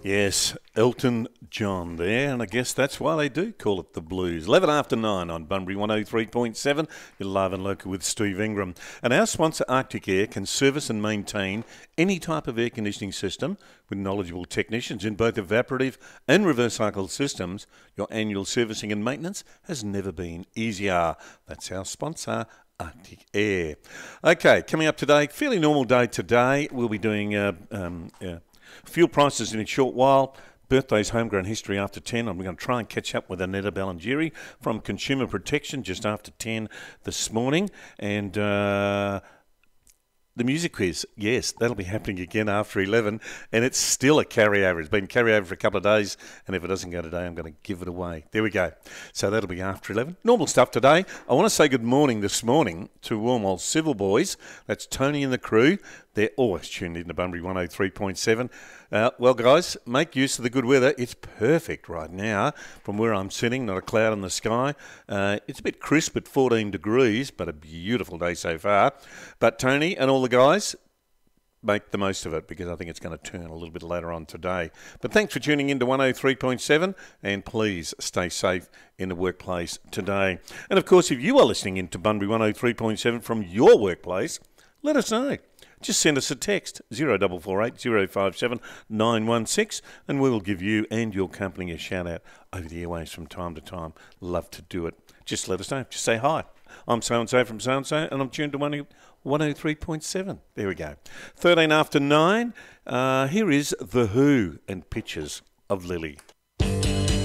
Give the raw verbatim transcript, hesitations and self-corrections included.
Yes, Elton John there, and I guess that's why they do call it the blues. eleven after nine on Bunbury one oh three point seven. You're live and local with Steve Ingram. And our sponsor Arctic Air can service and maintain any type of air conditioning system with knowledgeable technicians in both evaporative and reverse cycle systems. Your annual servicing and maintenance has never been easier. That's our sponsor, Arctic Air. Okay, coming up today, fairly normal day today. We'll be doing uh, um, uh, fuel prices in a short while. Birthdays, homegrown history after ten. I'm going to try and catch up with Annetta Balangiri from Consumer Protection just after ten this morning. And uh, the music quiz, yes, that'll be happening again after eleven. And it's still a carryover. It's been carryover for a couple of days. And if it doesn't go today, I'm going to give it away. There we go. So that'll be after eleven. Normal stuff today. I want to say good morning this morning to Warmwell Civil Boys. That's Tony and the crew. They're always tuned in to Bunbury one oh three point seven. Uh, well, guys, make use of the good weather. It's perfect right now from where I'm sitting, not a cloud in the sky. Uh, it's a bit crisp at fourteen degrees, but a beautiful day so far. But Tony and all the guys, make the most of it because I think it's going to turn a little bit later on today. But thanks for tuning in to one oh three point seven, and please stay safe in the workplace today. And, of course, if you are listening in to Bunbury one oh three point seven from your workplace, let us know. Just send us a text, zero four four eight, zero five seven, nine one six, and we will give you and your company a shout-out over the airwaves from time to time. Love to do it. Just let us know. Just say hi. I'm so-and-so from so-and-so, and I'm tuned to one oh three point seven. There we go. thirteen after nine. Uh, here is The Who and Pictures of Lily.